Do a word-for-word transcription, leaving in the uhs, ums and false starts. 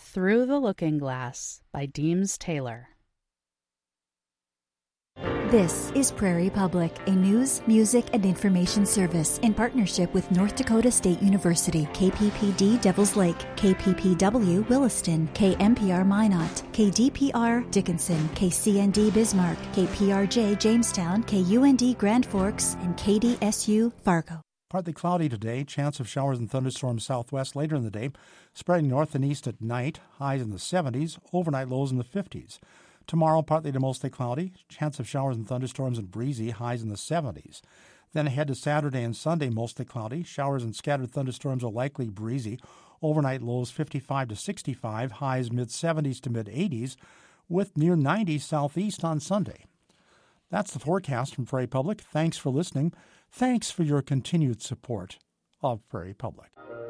Through the Looking Glass by Deems Taylor. This is Prairie Public, a news, music, and information service in partnership with North Dakota State University, K P P D Devils Lake, K P P W Williston, K M P R Minot, K D P R Dickinson, K C N D Bismarck, K P R J Jamestown, K U N D Grand Forks, and K D S U Fargo. Partly cloudy today, chance of showers and thunderstorms southwest later in the day, spreading north and east at night, highs in the seventies, overnight lows in the fifties. Tomorrow, partly to mostly cloudy, chance of showers and thunderstorms and breezy, highs in the seventies. Then ahead to Saturday and Sunday, mostly cloudy, showers and scattered thunderstorms are likely breezy, overnight lows fifty-five to sixty-five, highs mid-seventies to mid-eighties, with near nineties southeast on Sunday. That's the forecast from Prairie Public. Thanks for listening. Thanks for your continued support of Prairie Public.